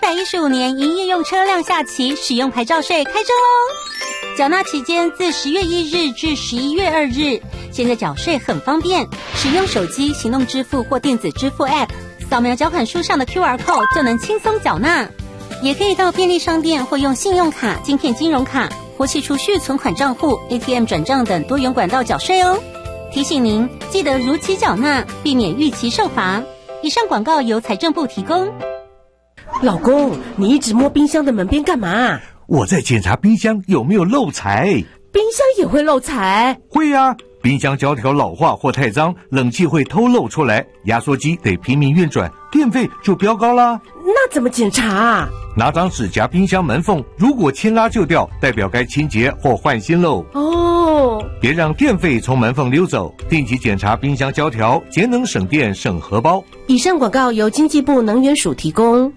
115年营业用车辆下期使用牌照税开征哦。缴纳期间自10月1日至11月2日，现在缴税很方便，使用手机行动支付或电子支付 App， 扫描缴款书上的 QR Code 就能轻松缴纳。也可以到便利商店或用信用卡、晶片金融卡或企储蓄存款账户、ATM 转账等多元管道缴税哦。提醒您记得如期缴纳，避免逾期受罚。以上广告由财政部提供。 老公，你一直摸冰箱的门边干嘛？ 我在检查冰箱有没有漏财。 冰箱也会漏财？ 会啊，冰箱胶条老化或太脏，冷气会偷漏出来，压缩机得拼命运转，电费就飙高啦。 那怎么检查啊？ 拿张纸夹冰箱门缝，如果牵拉就掉，代表该清洁或换新喽。 哦， 别让电费从门缝溜走，定期检查冰箱胶条，节能省电省荷包。 以上广告由经济部能源署提供。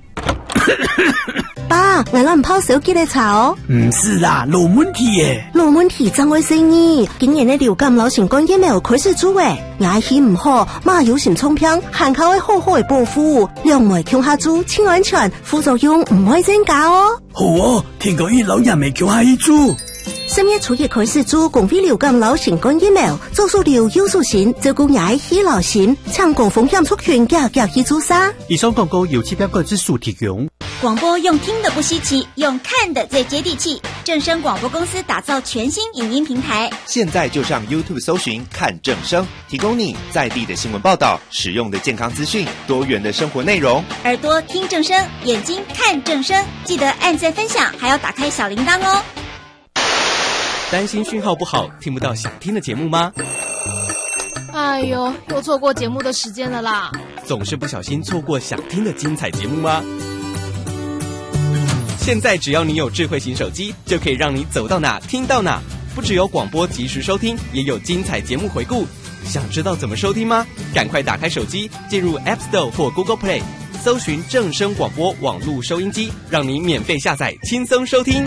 爸，我唔泡手機嚟查哦。 唔是啦，老問題耶。 老問題怎會死呢？竟然呢流感流行感疫苗開始做誒，牙氣唔好，馬有閃衝片，限靠會好好嘅保護，兩枚強下做，清安全，副作用唔會增加哦。 好哦，聽講醫老人未強下醫做。 10月初嘅開始做公費流感流行感疫苗，做數量有數線，照顧牙氣流行，搶攻風險族群夾去做沙。 以上廣告由7標個之數提供。 廣播用聽的不稀奇，用看的最接地氣。正聲廣播公司打造全新影音平台， 現在就上 YouTube 搜尋看正聲，提供你在地的新聞報道、實用的健康資訊、多元的生活內容。 耳朵聽正聲，眼睛看正聲，記得按讚分享，還要打開小鈴鐺哦。 擔心訊號不好，聽不到想聽的節目嗎？ 哎呦，又錯過節目的時間了啦！ 總是不小心錯過想聽的精彩節目嗎？現在只要你有智慧型手機，就可以讓你走到哪聽到哪。不只有廣播及時收聽，也有精彩節目回顧。想知道怎麼收聽嗎？趕快打開手機，進入 App Store 或 Google Play，搜尋正聲廣播網絡收音機，讓你免費下載，輕鬆收聽。